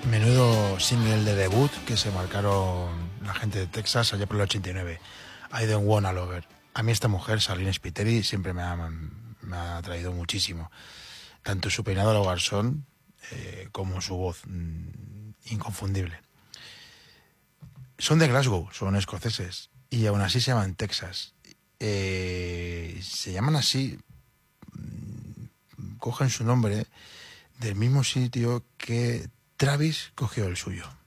Menudo single de debut que se marcaron la gente de Texas allá por el 89. I Don't Wanna Love Her. A mí esta mujer, Marlene Spiteri, siempre me ha atraído muchísimo. Tanto su peinado a lo garzón como su voz, inconfundible. Son de Glasgow, son escoceses, y aún así se llaman Texas. Se llaman así, cogen su nombre del mismo sitio que Travis cogió el suyo.